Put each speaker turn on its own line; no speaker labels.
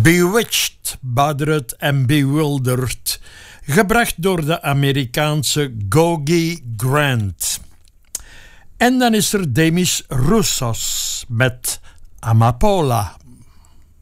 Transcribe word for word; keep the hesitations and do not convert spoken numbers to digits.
Bewitched, Bothered en Bewildered, gebracht door de Amerikaanse Gogi Grant. En dan is er Demis Roussos met Amapola.